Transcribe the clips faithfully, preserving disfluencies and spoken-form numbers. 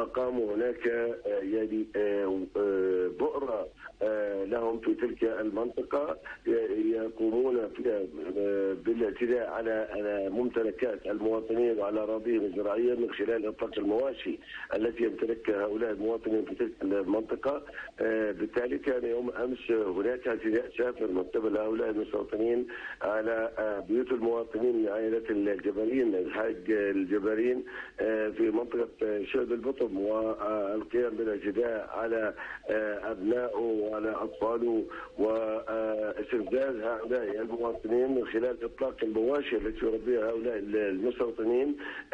وأقاموا هناك يعني بؤرة لهم في تلك المنطقة يقومون فيها بالاعتداء على ممتلكات المواطنين وعلى أراضيهم الزراعية من خلال إطلاق المواشي التي يمتلكها هؤلاء المواطنين في تلك المنطقة. بالتالي كان يوم أمس هناك اعتداء سافر من قبل هؤلاء المستوطنين على بيوت المواطنين من عائلة الجبارين الحاج الجبارين في منطقة شعب البطم، والقيام بالاعتداء على أبنائه وعلى أطفاله واستفزاز هؤلاء المواطنين من خلال إطلاق المواشي التي يربيها هؤلاء المستوطنين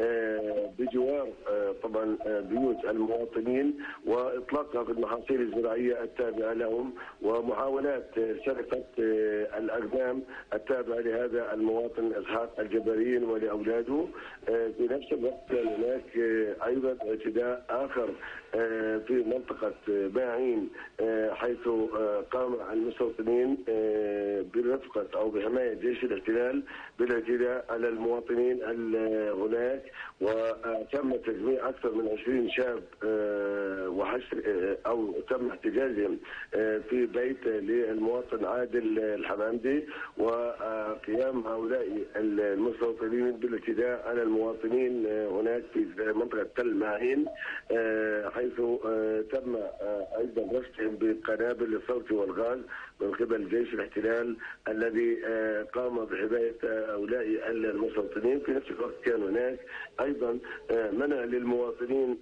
بجوار طبعا بيوت المواطنين وإطلاقها في المحاصيل الزراعية التابعة لهم، ومحاولات سرقة الأغنام التابعة لهذا المواطن إسحاق الجبارين ولأولاده. في نفس الوقت كان هناك أيضا اعتداء آخر في منطقة باعين، حيث قام المستوطنين برفقة أو بحماية جيش الاحتلال بالاعتداء على المواطنين هناك، وتم تجميع أكثر من عشرين شاب وحشر أو تم احتجازهم في بيت للمواطن عادل الحمامدي، وقيام هؤلاء المستوطنين بالاعتداء على المواطنين هناك في منطقة تل معين، حيث تم أيضا رصدهم بقنابل الصوت والغاز من قبل جيش الاحتلال الذي قام بحماية هؤلاء المستوطنين. في نفس الوقت كان هناك أيضا منع للمواطنين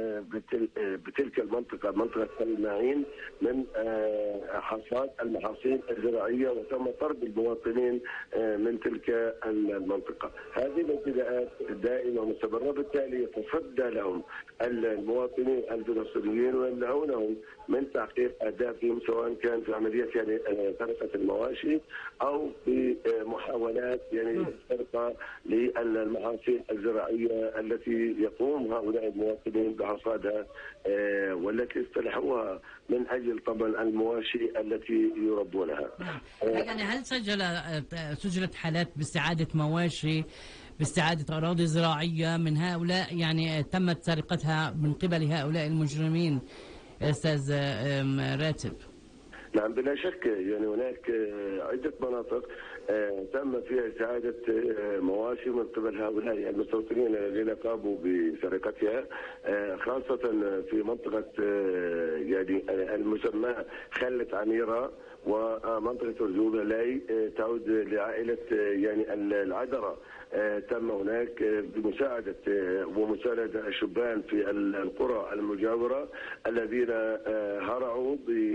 بتلك المنطقة منطقة تل معين من حصاد المحاصيل الزراعية، وتم طرد المواطنين من تلك المنطقة. هذه الاعتداءات دائمة ومستمرة، بالتالي يتصدى لهم المواطنين الفلسطينيين ويمنعونهم من تحقيق أهدافهم، سواء كان في عملية يعني سرقة المواشي أو في محاولات يعني سرقة للمحاصيل الزراعية التي يقوم هؤلاء المواطنين بحصادها والتي استلحوها من أجل طبعا المواشي التي يربونها. يعني هل سجل سجلت حالات باستعادة مواشي، باستعادة أراضي زراعية من هؤلاء يعني تمت سرقتها من قبل هؤلاء المجرمين أستاذ راتب؟ نعم بلا شك، يعني هناك عدة مناطق تم فيها استعادة مواشي من قبل هؤلاء المستوطنين الذين قاموا بسرقتها، خاصة في منطقة يعني المسمى خلة عميرة ومنطقة رجوب لاي تعود لعائلة يعني العذرة. تم هناك بمساعدة ومساندة الشبان في القرى المجاورة الذين هرعوا ب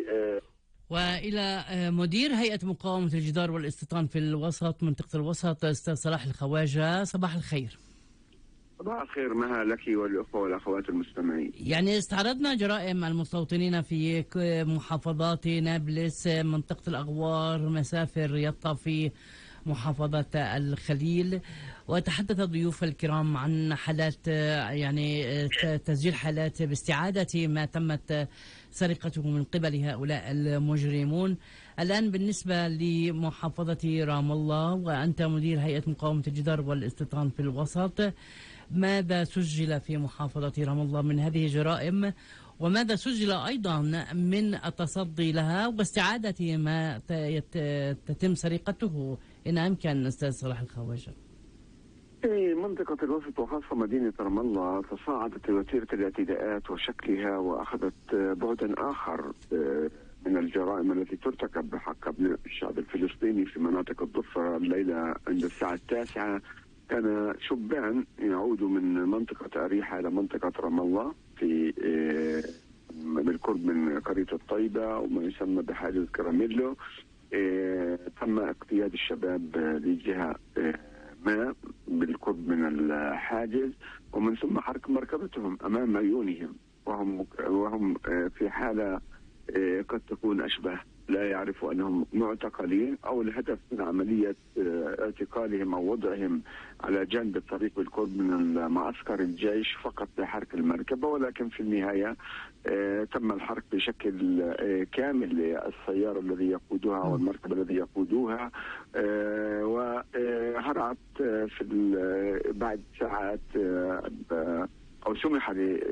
وإلى مدير هيئة مقاومة الجدار والاستيطان في الوسط منطقة الوسط أستاذ صلاح الخواجة، صباح الخير. صباح الخير مها لك والأخوة والأخوات المستمعين. يعني استعرضنا جرائم المستوطنين في محافظات نابلس، منطقة الأغوار، مسافر يطا في محافظة الخليل، وتحدث الضيوف الكرام عن حالات يعني تسجيل حالات باستعادة ما تمت سرقته من قبل هؤلاء المجرمون. الآن بالنسبة لمحافظة رام الله وأنت مدير هيئة مقاومة الجدار والاستيطان في الوسط، ماذا سجل في محافظة رام الله من هذه الجرائم، وماذا سجل أيضا من التصدي لها واستعادة ما تتم سرقته إن أمكن أستاذ صلاح الخواجة؟ في منطقة الوسط وخاصة مدينة رام الله تصاعدت وتيرة الاعتداءات وشكلها وأخذت بعدا آخر من الجرائم التي ترتكب بحق أبناء الشعب الفلسطيني في مناطق الضفة. الليلة عند الساعة التاسعة كان شبان يعودوا من منطقة أريحة إلى منطقة رام الله في بالقرب من قرية الطيبة وما يسمى بحاجز كراميلو. تم اقتياد الشباب لجهة ما بالقرب من الحاجز، ومن ثم حرك مركبتهم أمام عيونهم وهم وهم في حالة قد تكون أشبه لا يعرفوا أنهم معتقلين، أو الهدف من عملية اعتقالهم أو وضعهم على جانب الطريق بالقرب من معسكر الجيش فقط لحرك المركبة، ولكن في النهاية تم الحرق بشكل كامل للسيارة الذي يقودها والمركبة الذي يقودوها، وهرعت في بعد ساعات أو سمح